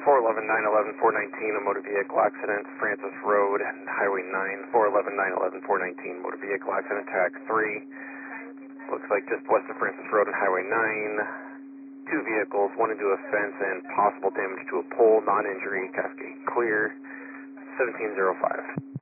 411 911 419, a motor vehicle accident, Francis Road and Highway 9. 411 911 419, motor vehicle accident, tag 3. Looks like just west of Francis Road and Highway 9. Two vehicles, one into a fence and possible damage to a pole, non-injury, Cascade clear, 1705.